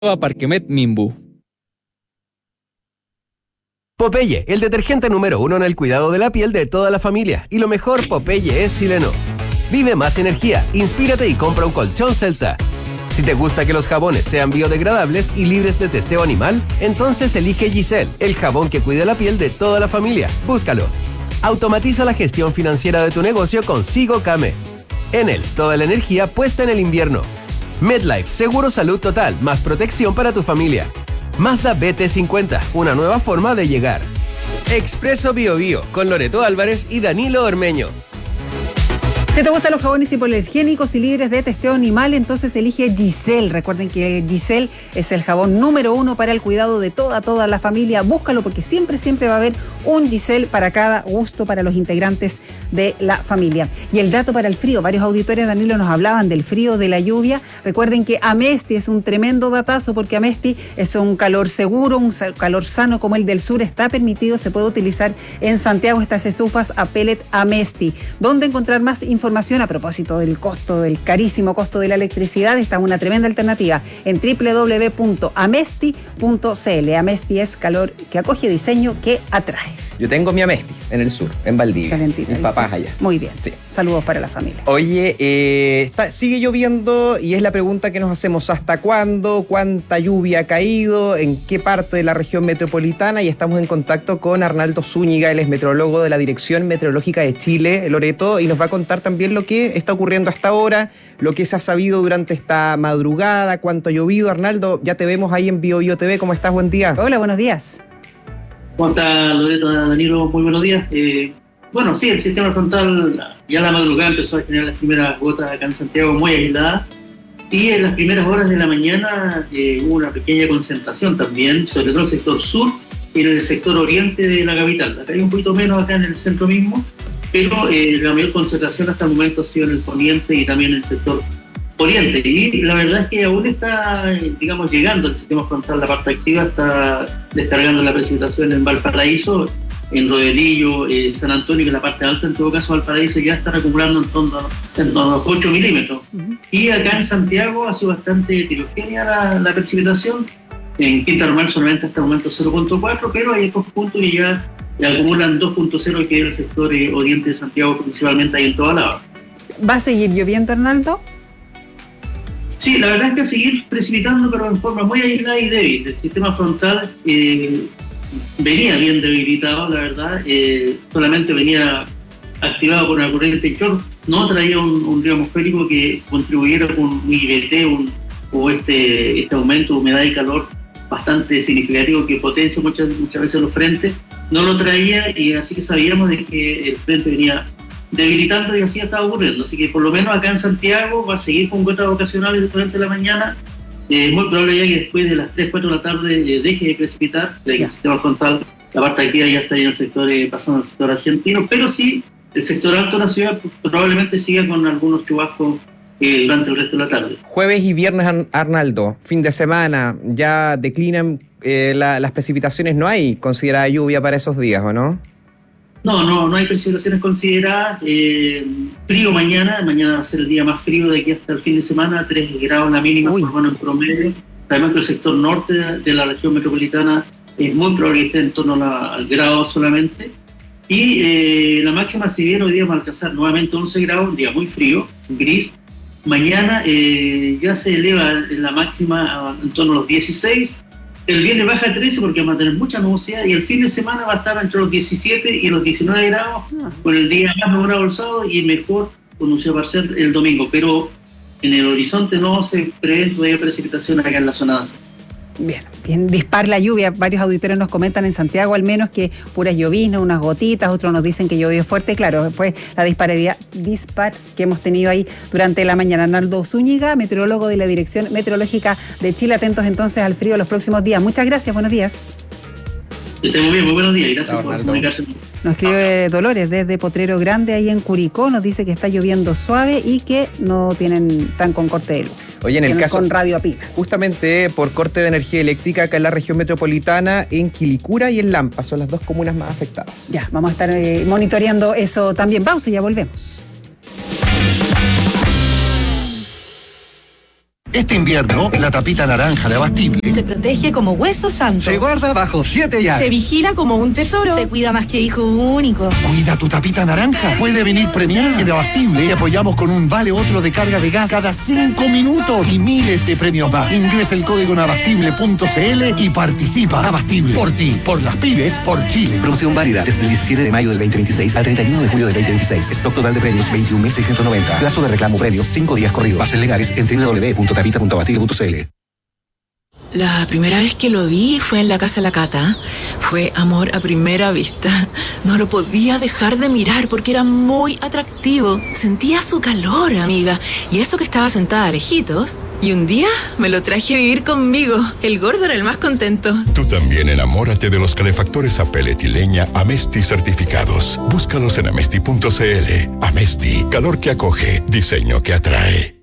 Parquemet Mimbu. Popeye, el detergente número 1 en el cuidado de la piel de toda la familia. Y lo mejor, Popeye es chileno. Vive más energía, inspírate y compra un colchón Celta. Si te gusta que los jabones sean biodegradables y libres de testeo animal, entonces elige Giselle, el jabón que cuida la piel de toda la familia. Búscalo. Automatiza la gestión financiera de tu negocio con Sigo Kame. Enel, toda la energía puesta en el invierno. MedLife, seguro salud total, más protección para tu familia. Mazda BT50, una nueva forma de llegar. Expreso Bio Bio, con Loreto Álvarez y Danilo Ormeño. Si te gustan los jabones hipoalergénicos y libres de testeo animal, entonces elige Giselle. Recuerden que Giselle es el jabón número 1 para el cuidado de toda la familia. Búscalo porque siempre va a haber un Giselle para cada gusto para los integrantes de la familia. Y el dato para el frío, varios auditores, Danilo, nos hablaban del frío, de la lluvia. Recuerden que Amesti es un tremendo datazo porque Amesti es un calor seguro, un calor sano como el del sur. Está permitido, se puede utilizar en Santiago estas estufas a pellet Amesti. ¿Dónde encontrar más información a propósito del costo, del carísimo costo de la electricidad? Está una tremenda alternativa en www.amesti.cl. Amesti es calor que acoge, diseño que atrae. Yo tengo mi Amesti en el sur, en Valdivia. Calentita. Mis papás allá. Muy bien. Sí. Saludos para la familia. Oye, sigue lloviendo y es la pregunta que nos hacemos: ¿hasta cuándo? ¿Cuánta lluvia ha caído? ¿En qué parte de la región metropolitana? Y estamos en contacto con Arnaldo Zúñiga, él es meteorólogo de la Dirección Meteorológica de Chile, Loreto, y nos va a contar también lo que está ocurriendo hasta ahora, lo que se ha sabido durante esta madrugada, cuánto ha llovido. Arnaldo, ya te vemos ahí en Bio Bio TV. ¿Cómo estás? Buen día. Hola, buenos días. ¿Cómo está, Loreto, Danilo? Muy buenos días. Bueno, sí, el sistema frontal ya a la madrugada empezó a generar las primeras gotas acá en Santiago muy aisladas, y en las primeras horas de la mañana hubo una pequeña concentración también, sobre todo en el sector sur y en el sector oriente de la capital. Acá hay un poquito menos acá en el centro mismo, pero la mayor concentración hasta el momento ha sido en el poniente y también en el sector oriente. Y la verdad es que aún está, digamos, llegando el sistema frontal, la parte activa, está descargando la precipitación en Valparaíso, en Rodelillo, San Antonio, que es la parte alta. En todo caso, Valparaíso ya está acumulando en torno a los 8 milímetros. Y acá en Santiago ha sido bastante heterogénea la precipitación. En Quinta Normal solamente hasta el momento 0.4, pero hay otros puntos que ya acumulan 2.0, que es el sector oriente de Santiago, principalmente ahí en toda la hora. ¿Va a seguir lloviendo, Arnaldo? Sí, la verdad es que seguir precipitando, pero en forma muy aislada y débil. El sistema frontal venía bien debilitado, la verdad. Solamente venía activado por una corriente interior. No traía un río atmosférico que contribuyera con un IBT o este aumento de humedad y calor bastante significativo que potencia muchas veces los frentes. No lo traía, y así que sabíamos de que el frente venía debilitando y así estaba ocurriendo. Así que por lo menos acá en Santiago va a seguir con gotas ocasionales durante la mañana. Es muy probable ya que después de las 3, 4 de la tarde deje de precipitar, ya que el sistema frontal, la parte de aquí ya está en el sector, pasando al sector argentino, pero sí, el sector alto de la ciudad probablemente siga con algunos chubascos durante el resto de la tarde. Jueves y viernes, Arnaldo, fin de semana, ya declinan las precipitaciones. ¿No hay considerada lluvia para esos días, o no? No hay precipitaciones consideradas. Frío mañana va a ser el día más frío de aquí hasta el fin de semana, 3 grados la mínima, por mano en promedio. Sabemos que el sector norte de la región metropolitana es muy probable que esté en torno al grado solamente. Y la máxima, si bien hoy día va a alcanzar nuevamente 11 grados, un día muy frío, gris. Mañana ya se eleva la máxima en torno a los 16. El viernes baja a 13 porque va a tener mucha nubosidad, y el fin de semana va a estar entre los 17 y los 19 grados, con el día más nublado el sábado y mejor conducido para ser el domingo. Pero en el horizonte no se prevén todavía precipitaciones acá en la zona de Santiago. Bien dispar la lluvia. Varios auditores nos comentan en Santiago al menos que puras lloviznas, unas gotitas, otros nos dicen que llovió fuerte. Claro, fue la dispar que hemos tenido ahí durante la mañana. Arnaldo Zúñiga, meteorólogo de la Dirección Meteorológica de Chile. Atentos entonces al frío los próximos días. Muchas gracias, buenos días. Estemos bien, muy buenos días y gracias por comunicarse. Nos escribe Dolores desde Potrero Grande, ahí en Curicó. Nos dice que está lloviendo suave y que no están con corte de luz. Oye, en el caso, con radio a pilas. Justamente por corte de energía eléctrica acá en la región metropolitana, en Quilicura y en Lampa, son las dos comunas más afectadas. Ya, vamos a estar monitoreando eso también. Pausa y ya volvemos. Este invierno, la tapita naranja de Abastible se protege como hueso santo. se guarda bajo 7 llaves. Se vigila como un tesoro. Se cuida más que hijo único. Cuida tu tapita naranja. Puede venir premiada. En Abastible te apoyamos con un vale otro de carga de gas cada 5 minutos y miles de premios más. Ingresa el código en abastible.cl y participa. Abastible. Por ti, por las pymes, por Chile. Promoción válida desde el 17 de mayo del 2026 al 31 de julio del 2026. Stock total de premios 21.690. Plazo de reclamo premios 5 días corridos. Bases legales en www.tapita.abastible.cl. La primera vez que lo vi fue en la casa de la Cata. Fue amor a primera vista. No lo podía dejar de mirar porque era muy atractivo. Sentía su calor, amiga. Y eso que estaba sentada lejitos. Y un día me lo traje a vivir conmigo. El gordo era el más contento. Tú también enamórate de los calefactores a pellet y leña Amesti certificados. Búscalos en amesti.cl. Amesti, calor que acoge, diseño que atrae.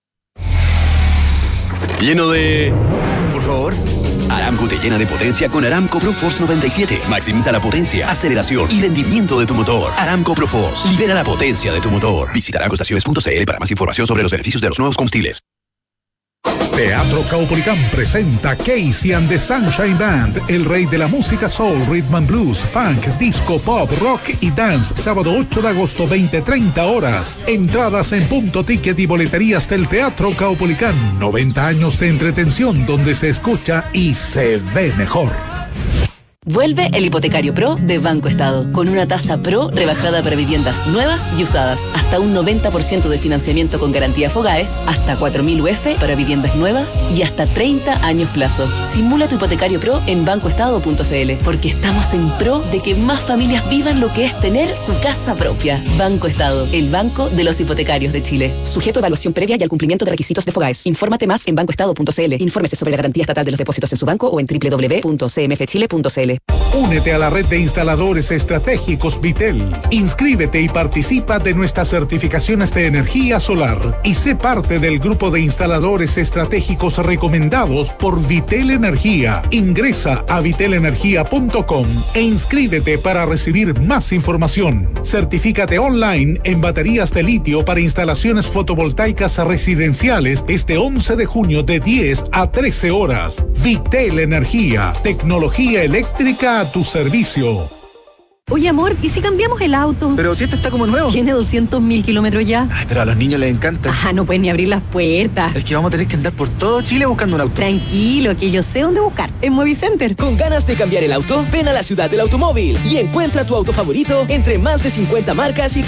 Lleno de... Por favor. Aramco te llena de potencia con Aramco ProForce 97. Maximiza la potencia, aceleración y rendimiento de tu motor. Aramco ProForce. Libera la potencia de tu motor. Visita aramcoestaciones.cl para más información sobre los beneficios de los nuevos combustibles. Teatro Caupolicán presenta Casey and the Sunshine Band, el rey de la música soul, rhythm and blues, funk, disco, pop, rock y dance, sábado 8 de agosto, 20:30 horas. Entradas en Punto Ticket y boleterías del Teatro Caupolicán. 90 años de entretención donde se escucha y se ve mejor. Vuelve el Hipotecario Pro de Banco Estado, con una tasa Pro rebajada para viviendas nuevas y usadas. Hasta un 90% de financiamiento con garantía Fogaes, hasta 4.000 UF para viviendas nuevas y hasta 30 años plazo. Simula tu Hipotecario Pro en bancoestado.cl, porque estamos en pro de que más familias vivan lo que es tener su casa propia. Banco Estado, el banco de los hipotecarios de Chile. Sujeto a evaluación previa y al cumplimiento de requisitos de Fogaes. Infórmate más en bancoestado.cl. Infórmese sobre la garantía estatal de los depósitos en su banco o en www.cmfchile.cl. Únete a la red de instaladores estratégicos Vitel. Inscríbete y participa de nuestras certificaciones de energía solar y sé parte del grupo de instaladores estratégicos recomendados por Vitel Energía. Ingresa a vitelenergia.com e inscríbete para recibir más información. Certifícate online en baterías de litio para instalaciones fotovoltaicas residenciales este 11 de junio de 10 a 13 horas. Vitel Energía, tecnología eléctrica a tu servicio. Oye, amor, ¿y si cambiamos el auto? Pero si este está como nuevo. Tiene 200.000 kilómetros ya. Ay, pero a los niños les encanta. No pueden ni abrir las puertas. Es que vamos a tener que andar por todo Chile buscando un auto. Tranquilo, que yo sé dónde buscar. En Movicenter. ¿Con ganas de cambiar el auto? Ven a la ciudad del automóvil y encuentra tu auto favorito entre más de 50 marcas y